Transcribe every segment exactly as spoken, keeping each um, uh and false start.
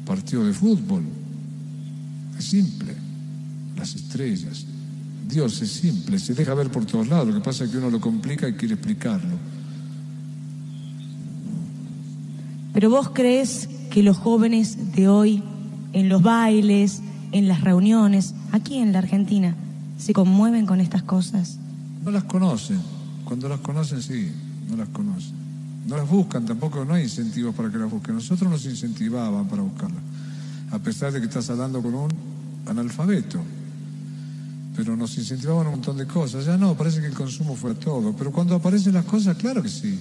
partido de fútbol. Es simple. Las estrellas. Dios es simple, se deja ver por todos lados. Lo que pasa es que uno lo complica y quiere explicarlo. Pero vos crees que los jóvenes de hoy, en los bailes, en las reuniones, aquí en la Argentina, se conmueven con estas cosas. No las conocen. Cuando las conocen, sí, no las conocen. No las buscan tampoco, no hay incentivos para que las busquen. Nosotros nos incentivaban para buscarlas, a pesar de que estás hablando con un analfabeto. Pero nos incentivaban un montón de cosas. Ya no, parece que el consumo fue todo. Pero cuando aparecen las cosas, claro que sí.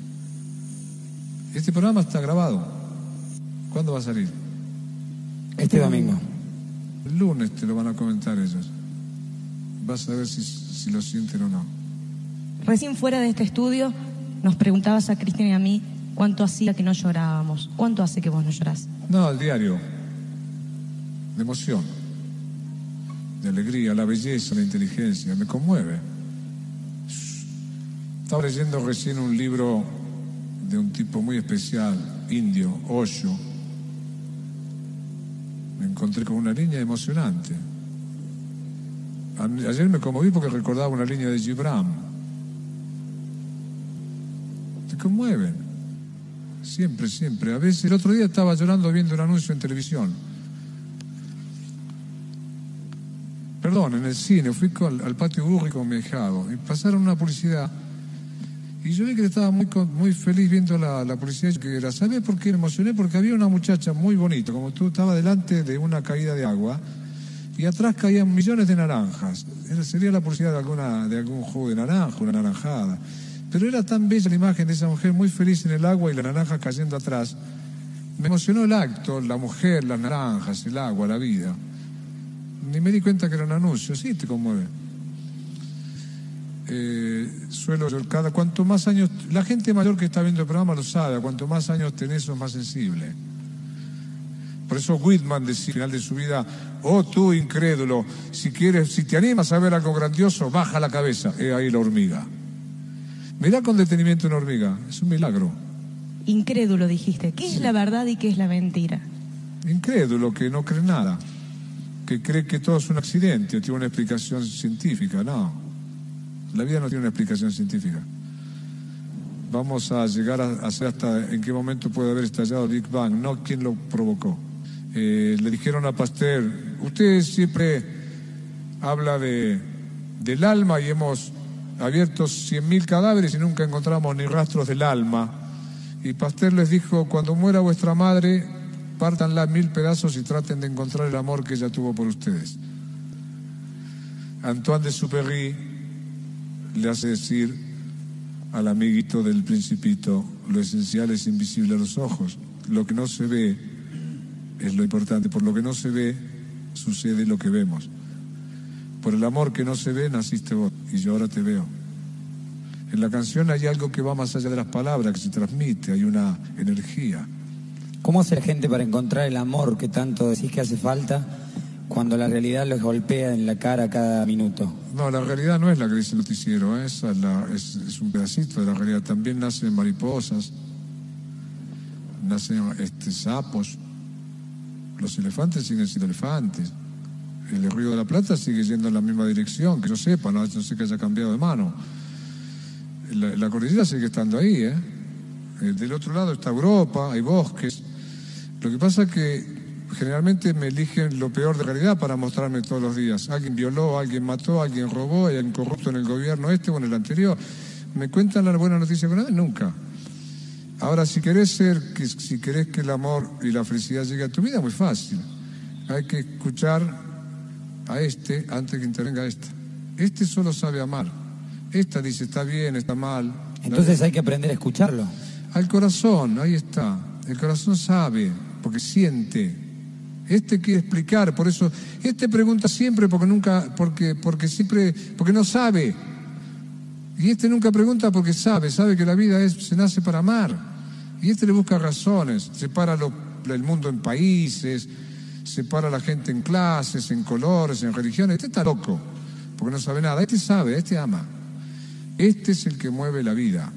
Este programa está grabado. ¿Cuándo va a salir? Este domingo. El lunes te lo van a comentar ellos. Vas a ver si, si lo sienten o no. Recién fuera de este estudio nos preguntabas a Cristina y a mí cuánto hacía que no llorábamos. ¿Cuánto hace que vos no llorás? No, al diario. De emoción. De alegría, la belleza, la inteligencia. Me conmueve. Estaba leyendo recién un libro de un tipo muy especial, indio, Osho. Me encontré con una línea emocionante. Ayer me conmoví porque recordaba una línea de Gibran. Te conmueven. Siempre, siempre. A veces, el otro día estaba llorando viendo un anuncio en televisión. Perdón, en el cine. Fui con, al patio Burri con mi hijado y pasaron una publicidad. Y yo vi que estaba muy, muy feliz viendo la, la publicidad que era. ¿Sabes por qué me emocioné? Porque había una muchacha muy bonita, como tú, estaba delante de una caída de agua y atrás caían millones de naranjas. Era, sería la publicidad de, alguna, de algún jugo de naranja, una naranjada. Pero era tan bella la imagen de esa mujer muy feliz en el agua y la naranja cayendo atrás. Me emocionó el acto, la mujer, las naranjas, el agua, la vida. Ni me di cuenta que era un anuncio. Sí, te conmueve. Eh, suelo cada cuanto más años, la gente mayor que está viendo el programa lo sabe, cuanto más años tenés sos más sensible. Por eso Whitman decía al final de su vida: oh tú incrédulo, si quieres, si te animas a ver algo grandioso, baja la cabeza. He ahí la hormiga. Mirá con detenimiento una hormiga, es un milagro. Incrédulo dijiste. ¿Qué es la verdad y qué es la mentira? Incrédulo, que no cree nada, que cree que todo es un accidente o tiene una explicación científica. No, la vida no tiene una explicación científica. Vamos a llegar a, a saber hasta en qué momento puede haber estallado el Big Bang, no quién lo provocó. Eh, le dijeron a Pasteur: usted siempre habla de, del alma y hemos abierto cien mil cadáveres y nunca encontramos ni rastros del alma. Y Pasteur les dijo: cuando muera vuestra madre, pártanla en mil pedazos y traten de encontrar el amor que ella tuvo por ustedes. Antoine de Superry le hace decir al amiguito del Principito: lo esencial es invisible a los ojos. Lo que no se ve es lo importante. Por lo que no se ve, sucede lo que vemos. Por el amor que no se ve, naciste vos, y yo ahora te veo. En la canción hay algo que va más allá de las palabras, que se transmite, hay una energía. ¿Cómo hace la gente para encontrar el amor que tanto decís que hace falta cuando la realidad los golpea en la cara cada minuto? No, la realidad no es la que dice el noticiero, ¿eh? Esa es, la, es, es un pedacito de la realidad. También nacen mariposas, nacen este, sapos. Los elefantes siguen siendo elefantes. El Río de la Plata sigue yendo en la misma dirección, que yo sepa, no, no sé que haya cambiado de mano. La, la cordillera sigue estando ahí, ¿eh? Eh, Del otro lado está Europa, hay bosques. Lo que pasa es que generalmente me eligen lo peor de realidad para mostrarme todos los días. Alguien violó, alguien mató, alguien robó, hay alguien corrupto en el gobierno este o en el anterior. ¿Me cuentan la buena noticia con nada? Nunca. Ahora, si querés ser, que, si querés que el amor y la felicidad llegue a tu vida, muy fácil. Hay que escuchar a este antes que intervenga esta. Este solo sabe amar. Esta dice está bien, está mal. Entonces hay que aprender a escucharlo. Al corazón, ahí está. El corazón sabe, porque siente. Este quiere explicar, por eso este pregunta siempre, porque nunca, porque, porque siempre, porque no sabe. Y este nunca pregunta porque sabe, sabe que la vida es, se nace para amar. Y este le busca razones, separa lo, el mundo en países, separa a la gente en clases, en colores, en religiones. Este está loco, porque no sabe nada. Este sabe, este ama. Este es el que mueve la vida.